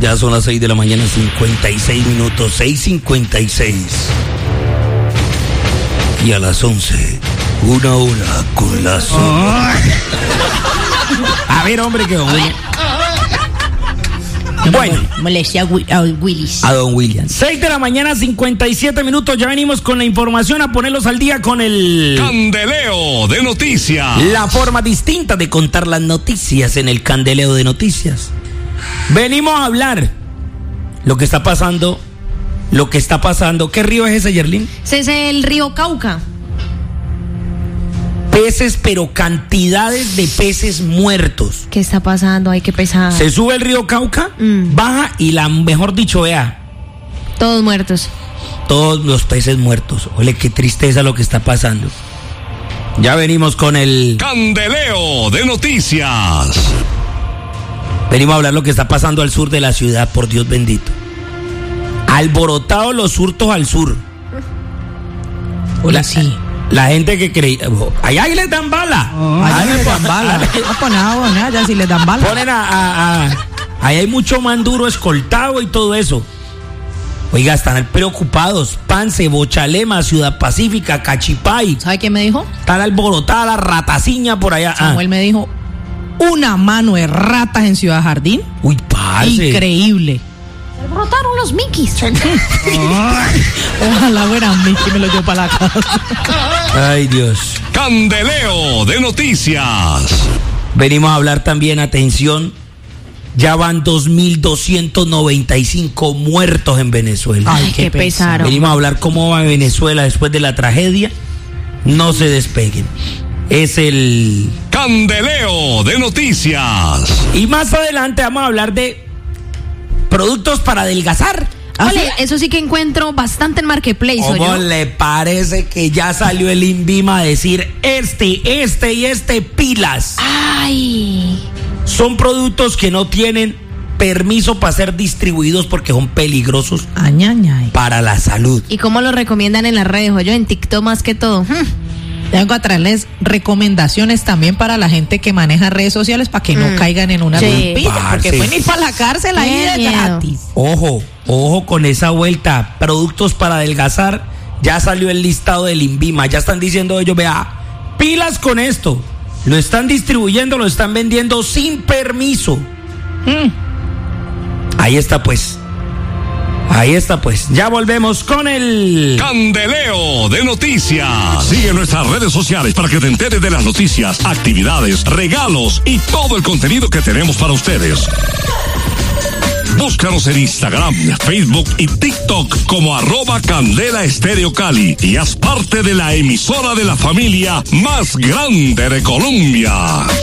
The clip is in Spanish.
Ya son las 6 de la mañana, 56 minutos, 6:56. Y a las 11, 1 hora con las... A ver, hombre, que bueno, molesté a Willis. A don William. 6 de la mañana, 57 minutos. Ya venimos con la información a ponerlos al día con el Candeleo de Noticias. La forma distinta de contar las noticias en el Candeleo de Noticias. Venimos a hablar lo que está pasando. ¿Qué río es ese, Yerlin? Ese es el río Cauca. Peces, pero cantidades de peces muertos. ¿Qué está pasando? Hay que pesar. Se sube el río Cauca, baja y mejor dicho, vea. Todos muertos. Todos los peces muertos. Ole, qué tristeza lo que está pasando. Ya venimos con el Candeleo de Noticias. Venimos a hablar lo que está pasando al sur de la ciudad, por Dios bendito. Alborotados los hurtos al sur. Hola, sí. La gente que creía, allá les dan bala. Allá les dan bala. No, pues nada, ya si les dan bala. Ponen ahí hay mucho man duro escoltado y todo eso. Oiga, están preocupados. Pance, Bochalema, Ciudad Pacífica, Cachipay. ¿Sabe qué me dijo? Están alborotada la rataciña por allá. Samuel me dijo, una mano de ratas en Ciudad Jardín. Uy, parce. Increíble. Se brotaron los Mickeys. Ojalá fueran Mickey, me lo llevo para la casa. Ay, Dios. Candeleo de Noticias. Venimos a hablar también, atención, ya van 2.295 muertos en Venezuela. Ay, qué pesar. Venimos a hablar cómo va Venezuela después de la tragedia. No se despeguen. Es el Candeleo de Noticias. Y más adelante vamos a hablar de productos para adelgazar. Ole, eso sí que encuentro bastante en Marketplace. ¿Cómo le parece que ya salió el INVIMA a decir este pilas? Ay. Son productos que no tienen permiso para ser distribuidos porque son peligrosos para la salud. ¿Y cómo lo recomiendan en las redes? Yo en TikTok más que todo. Tengo que traerles recomendaciones también para la gente que maneja redes sociales para que no caigan en una rampilla, porque pueden ir para la cárcel ahí de gratis. Ojo con esa vuelta. Productos para adelgazar. Ya salió el listado del INVIMA. Ya están diciendo ellos, vea, pilas con esto. Lo están distribuyendo, lo están vendiendo sin permiso. Ahí está pues. Ya volvemos con el Candeleo de Noticias. Sigue nuestras redes sociales para que te enteres de las noticias, actividades, regalos y todo el contenido que tenemos para ustedes. Búscanos en Instagram, Facebook y TikTok como @CandelaEstereoCali y haz parte de la emisora de la familia más grande de Colombia.